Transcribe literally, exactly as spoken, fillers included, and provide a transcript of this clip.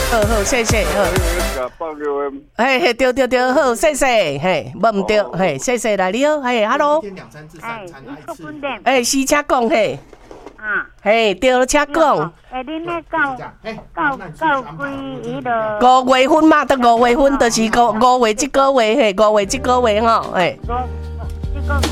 好好，谢谢，好。嘿嘿，对对对，好，谢谢，嘿，无唔对，嘿，谢谢来，你好，嘿 ，hello。 哎，你说本店。 哎，是请讲嘿。 啊。 嘿，对，请讲。 哎，恁那到到到几伊个？ 五月份嘛，得五月份，就是五五月这个月，嘿，五月这个月吼，嘿。 五